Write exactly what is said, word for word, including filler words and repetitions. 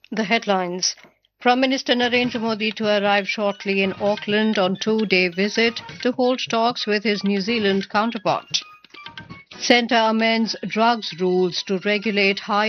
The headlines: Prime Minister Narendra Modi to arrive shortly in Auckland on two-day visit to hold talks with his New Zealand counterpart. Centre amends drugs rules to regulate high